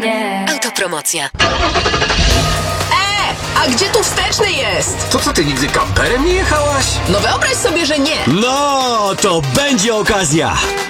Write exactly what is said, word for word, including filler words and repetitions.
nie. Autopromocja. E, a gdzie tu wsteczny jest? To co, ty nigdy kamperem nie jechałaś? No wyobraź sobie, że nie. No, to będzie okazja.